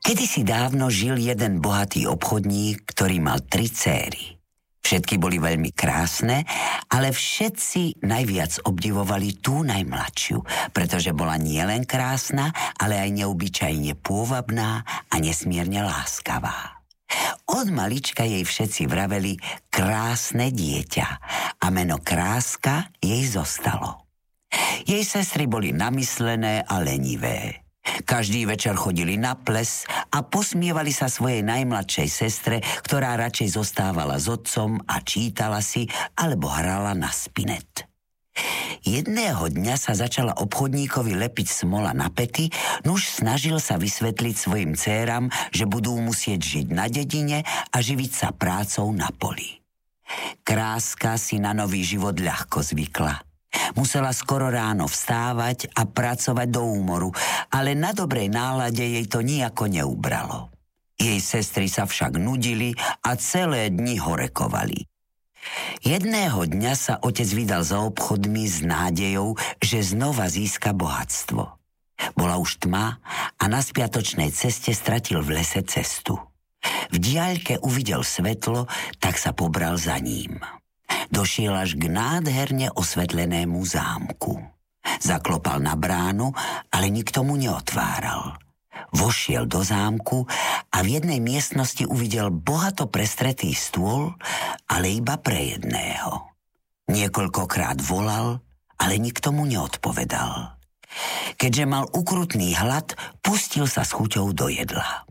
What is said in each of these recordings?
Kedysi dávno žil jeden bohatý obchodník, ktorý mal 3 céry. Všetky boli veľmi krásne, ale všetci najviac obdivovali tú najmladšiu, pretože bola nielen krásna, ale aj neobyčajne pôvabná a nesmierne láskavá. Od malička jej všetci vraveli krásne dieťa a meno Kráska jej zostalo. Jej sestry boli namyslené a lenivé. Každý večer chodili na ples a posmievali sa svojej najmladšej sestre, ktorá radšej zostávala s otcom a čítala si alebo hrala na spinet. Jedného dňa sa začala obchodníkovi lepiť smola na päty, nuž snažil sa vysvetliť svojim dcéram, že budú musieť žiť na dedine a živiť sa prácou na poli. Kráska si na nový život ľahko zvykla. Musela skoro ráno vstávať a pracovať do úmoru, ale na dobrej nálade jej to nijako neubralo. Jej sestry sa však nudili a celé dni horekovali. Jedného dňa sa otec vydal za obchodmi s nádejou, že znova získa bohatstvo. Bola už tma a na spiatočnej ceste stratil v lese cestu. V diaľke uvidel svetlo, tak sa pobral za ním. Došiel až k nádherne osvetlenému zámku. Zaklopal na bránu, ale nikto mu neotváral. Vošiel do zámku a v jednej miestnosti uvidel bohato prestretý stôl, ale iba pre jedného. Niekoľkokrát volal, ale nikto mu neodpovedal. Keďže mal ukrutný hlad, pustil sa s chuťou do jedla.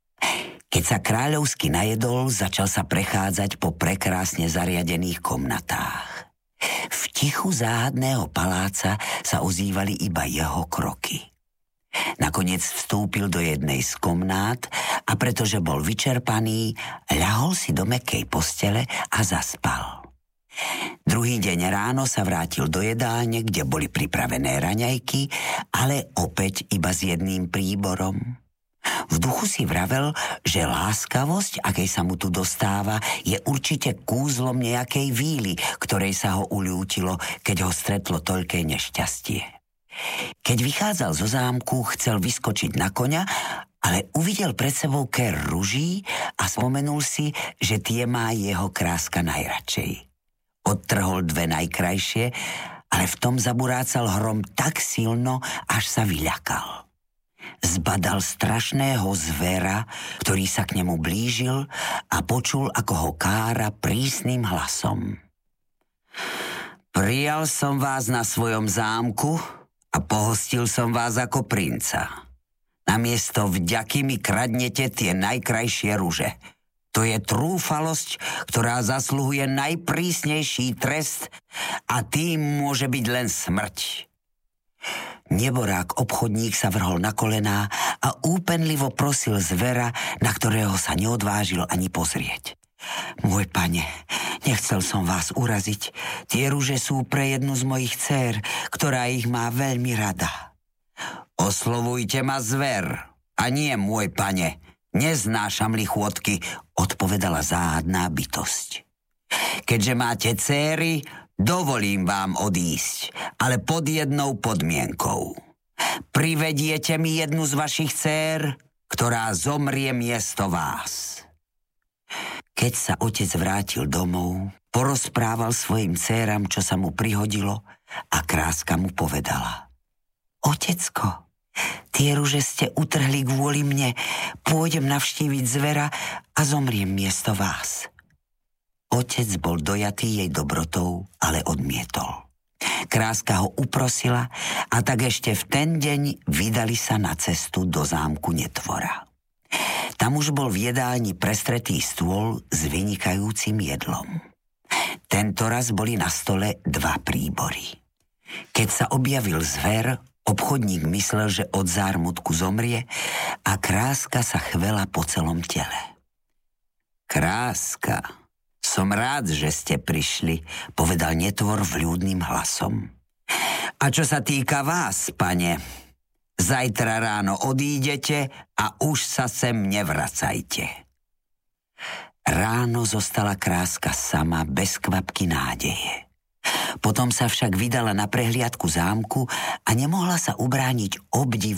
Keď sa kráľovsky najedol, začal sa prechádzať po prekrásne zariadených komnatách. V tichu záhadného paláca sa ozývali iba jeho kroky. Nakoniec vstúpil do jednej z komnát a pretože bol vyčerpaný, ľahol si do mäkkej postele a zaspal. Druhý deň ráno sa vrátil do jedálne, kde boli pripravené raňajky, ale opäť iba s jedným príborom. V duchu si vravel, že láskavosť, akej sa mu tu dostáva, je určite kúzlom nejakej víly, ktorej sa ho uľútilo, keď ho stretlo toľké nešťastie. Keď vychádzal zo zámku, chcel vyskočiť na koňa, ale uvidel pred sebou ker ruží a spomenul si, že tie má jeho Kráska najradšej. Odtrhol 2 najkrajšie, ale v tom zaburácal hrom tak silno, až sa vyľakal. Zbadal strašného zvera, ktorý sa k nemu blížil a počul, ako ho kára prísnym hlasom. Prijal som vás na svojom zámku a pohostil som vás ako princa. Namiesto vďaky mi kradnete tie najkrajšie ruže. To je trúfalosť, ktorá zasluhuje najprísnejší trest a tým môže byť len smrť. Neborák obchodník sa vrhol na kolená a úpenlivo prosil zvera, na ktorého sa neodvážil ani pozrieť. Môj pane, nechcel som vás uraziť. Tie ruže sú pre jednu z mojich dcér, ktorá ich má veľmi rada. Oslovujte ma zver, a nie môj pane. Neznášam lichvotky, odpovedala záhadná bytosť. Keďže máte dcéry, dovolím vám odísť, ale pod jednou podmienkou. Privediete mi jednu z vašich dcér, ktorá zomrie miesto vás. Keď sa otec vrátil domov, porozprával svojim dcéram, čo sa mu prihodilo, a Kráska mu povedala: Otecko, tie ruže ste utrhli kvôli mne, pôjdem navštíviť zvera a zomriem miesto vás. Otec bol dojatý jej dobrotou, ale odmietol. Kráska ho uprosila a tak ešte v ten deň vydali sa na cestu do zámku Netvora. Tam už bol v jedálni prestretý stôl s vynikajúcim jedlom. Tento raz boli na stole 2 príbory. Keď sa objavil zver, obchodník myslel, že od zármutku zomrie a Kráska sa chvela po celom tele. Kráska, som rád, že ste prišli, povedal Netvor vľúdnym hlasom. A čo sa týka vás, pane, zajtra ráno odídete a už sa sem nevracajte. Ráno zostala Kráska sama, bez kvapky nádeje. Potom sa však vydala na prehliadku zámku a nemohla sa ubrániť obdivu